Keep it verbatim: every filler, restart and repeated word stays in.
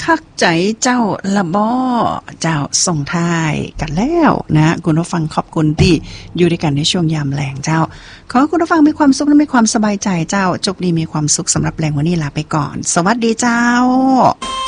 คักใจเจ้าละบ่เจ้าส่งท้ายกันแล้วนะคุณผู้ฟังขอบคุณที่อยู่ด้วยกันในช่วงยามแลงเจ้าขอคุณผู้ฟังมีความสุขและมีความสบายใจเจ้าจบดีมีความสุขสำหรับแลงวันนี้ลาไปก่อนสวัสดีเจ้า